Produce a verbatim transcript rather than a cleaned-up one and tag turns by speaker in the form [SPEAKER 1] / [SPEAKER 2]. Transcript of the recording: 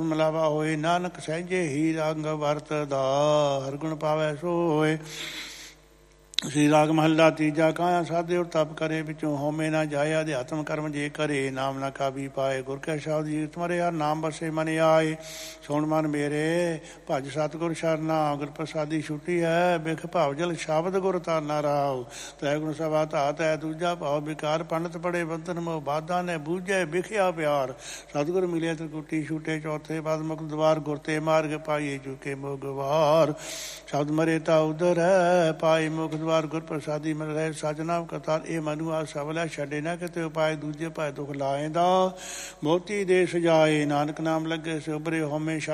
[SPEAKER 1] ਮਿਲਾਵਾ ਹੋਏ ਨਾਨਕ ਸਹਿਜੇ ਹੀ ਰੰਗ ਵਰਤਦਾ ਹਰ ਗੁਣ ਪਾਵੈ ਸੋਏ। ਸ਼੍ਰੀ ਰਾਗ ਮਹੱਲਾ ਤੀਜਾ। ਕਾਇਆ ਸਾਧੇ ਔਰ ਤਪ ਕਰੇ ਵਿੱਚੋਂ ਹਉਮੈ ਨਾ ਜਾਏ। ਅਧਿਆਤਮ ਕਰਮ ਜੇ ਕਰੇ ਨਾਮ ਨਾ ਕਾਬੀ ਪਾਏ। ਗੁਰ ਕੈ ਸ਼ਬਦ ਜੀਤ ਮਰੇ ਹਰ ਨਾਮ ਬਸੇ ਮਨ ਆਏ। ਸੁਣ ਮਨ ਮੇਰੇ ਭਜ ਸਤਿਗੁਰ ਸ਼ਰਨਾ ਗੁਰ ਪ੍ਰਸਾਦੀ ਛੁੱਟੀ ਹੈ। ਬਿਖ ਭਾਵ ਜਲ ਸ਼ਬਦ ਗੁਰ ਤਾਰਨਾ ਰਾਉ। ਤ੍ਰੈ ਗੁਣ ਸਭਾ ਧਾਤ ਹੈ ਦੂਜਾ ਭਾਵ ਵਿਕਾਰ। ਪੰਡਤ ਪੜੇ ਬੰਧਨ ਮੋਹ ਬਾਧਾ ਨੇ ਬੂਝੇ ਬਿਖਿਆ ਪਿਆਰ। ਸਤਿਗੁਰ ਮਿਲੇ ਤ੍ਰਿਕੁਟੀ ਛੂਟੇ ਚੌਥੇ ਪਦ ਮੁਕਤ ਦਵਾਰ। ਗੁਰ ਤੇ ਮਾਰਗ ਪਾਈਏ ਚੁਕੇ ਮੋਹ ਗਵਾਰ। ਸ਼ਬਦ ਮਰੇ ਤਾ ਉਦਰ ਹੈ ਪਾਏ ਮੁਖ ਦਵਾਰ। ਗੁਰ ਪ੍ਰਸਾਦੀ ਮਿਲ ਰਹੇ ਸਜਨਾਮ ਕਰਤਾਰ। ਇਹ ਮਨੂ ਆ ਸਬਲ ਹੈ ਛੱਡੇ ਨਾ ਕਿਤੇ ਉਪਾਏ। ਦੂਜੇ ਭਾਏ ਦੁਖ ਲਾਏ ਦਾ ਮੋਤੀ ਦੇ ਸਜਾਏ। ਨਾਨਕ ਨਾਮ ਲੱਗੇ ਸੇ ਉਬਰੇ ਹਉਮੈ